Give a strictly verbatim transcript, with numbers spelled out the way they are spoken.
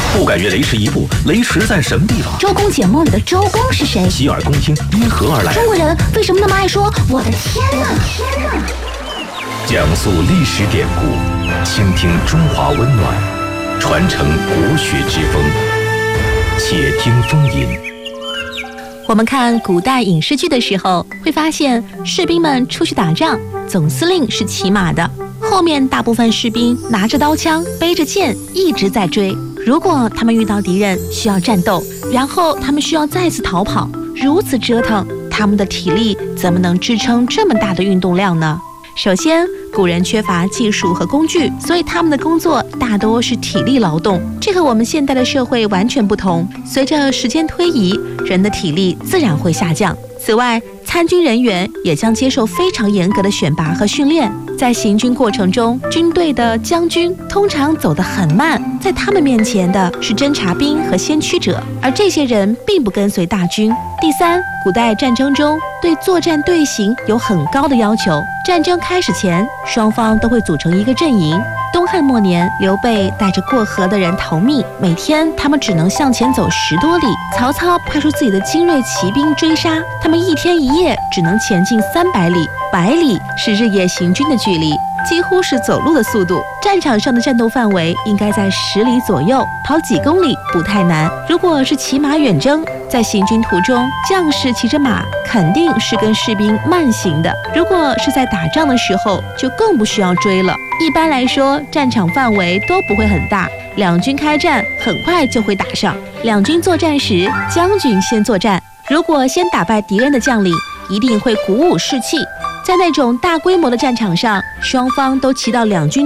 不敢越雷池一步，雷池在什么地方？ 周公解梦里的周公是谁？ 洗耳恭听，因何而来？ 中国人为什么那么爱说我的天哪？天哪！ 讲述历史典故，倾听中华温暖，传承国学之风。且听风吟。 我们看古代影视剧的时候，会发现士兵们出去打仗，总司令是骑马的，后面大部分士兵拿着刀枪，背着剑，一直在追。如果他们遇到敌人需要战斗，然后他们需要再次逃跑，如此折腾，他们的体力怎么能支撑这么大的运动量呢？首先，古人缺乏技术和工具，所以他们的工作大多是体力劳动，这和我们现代的社会完全不同。随着时间推移，人的体力自然会下降。此外，参军人员也将接受非常严格的选拔和训练，在行军过程中，军队的将军通常走得很慢，在他们面前的是侦察兵和先驱者，而这些人并不跟随大军。第三，古代战争中对作战队形有很高的要求，战争开始前，双方都会组成一个阵营。东汉末年，刘备带着过河的人逃命，每天他们只能向前走十多里。曹操派出自己的精锐骑兵追杀，他们一天一夜只能前进三百里，百里是日夜行军的距离，几乎是走路的速度。战场上的战斗范围应该在十里左右，跑几公里不太难。如果是骑马远征，在行军途中，将士骑着马肯定是跟士兵慢行的。如果是在打仗的时候，就更不需要追了。一般来说，战场范围都不会很大，两军开战很快就会打上。两军作战时，将军先作战，如果先打败敌人的将领，一定会鼓舞士气。在那种大规模的战场上，双方都骑到两军